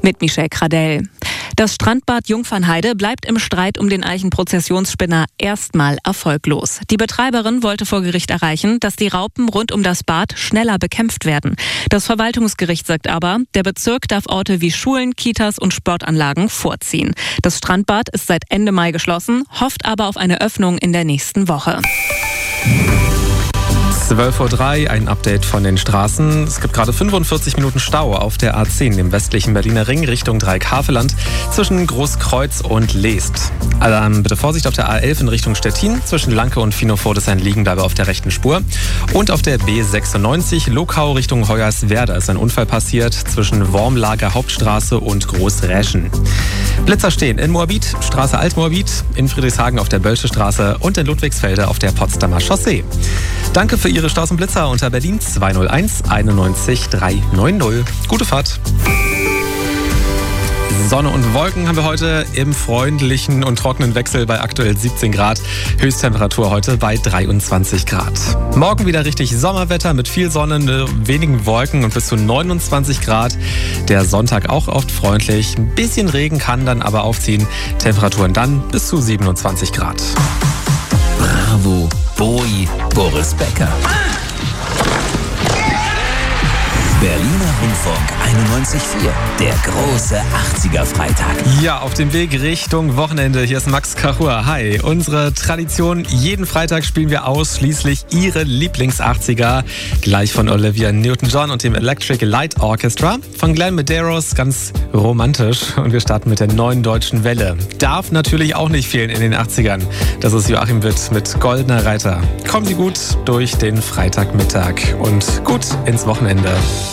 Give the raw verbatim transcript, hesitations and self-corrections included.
mit Michelle Kradell. Das Strandbad Jungfernheide bleibt im Streit um den Eichenprozessionsspinner erstmal erfolglos. Die Betreiberin wollte vor Gericht erreichen, dass die Raupen rund um das Bad schneller bekämpft werden. Das Verwaltungsgericht sagt aber, der Bezirk darf Orte wie Schulen, Kitas und Sportanlagen vorziehen. Das Strandbad ist seit Ende Mai geschlossen, hofft aber auf eine Öffnung in der nächsten Woche. zwölf Uhr drei, ein Update von den Straßen. Es gibt gerade fünfundvierzig Minuten Stau auf der A zehn, dem westlichen Berliner Ring, Richtung Dreieckhaveland, zwischen Großkreuz und Leest. Also, bitte Vorsicht auf der A elf in Richtung Stettin, zwischen Lanke und Finofurt ein Liegenbleibe auf der rechten Spur. Und auf der B sechsundneunzig, Lokau Richtung Hoyerswerda ist ein Unfall passiert, zwischen Wormlager Hauptstraße und Großräschen. Blitzer stehen in Moabit, Straße Altmoabit, in Friedrichshagen auf der Bölsche Straße und in Ludwigsfelde auf der Potsdamer Chaussee. Danke für Ihre Staus und Blitzer unter Berlin zwei null eins einundneunzig dreihundertneunzig. Gute Fahrt. Sonne und Wolken haben wir heute im freundlichen und trockenen Wechsel bei aktuell siebzehn Grad. Höchsttemperatur heute bei dreiundzwanzig Grad. Morgen wieder richtig Sommerwetter mit viel Sonne, wenigen Wolken und bis zu neunundzwanzig Grad. Der Sonntag auch oft freundlich. Ein bisschen Regen kann dann aber aufziehen. Temperaturen dann bis zu siebenundzwanzig Grad. Bravo, Bowie, Boris Becker. Berliner Rundfunk einundneunzig Komma vier, der große achtziger-Freitag. Ja, auf dem Weg Richtung Wochenende. Hier ist Max Kachur. Hi, unsere Tradition. Jeden Freitag spielen wir ausschließlich Ihre Lieblings-achtziger. Gleich von Olivia Newton-John und dem Electric Light Orchestra. Von Glenn Medeiros, ganz romantisch. Und wir starten mit der neuen deutschen Welle. Darf natürlich auch nicht fehlen in den achtzigern. Das ist Joachim Witt mit Goldener Reiter. Kommen Sie gut durch den Freitagmittag und gut ins Wochenende.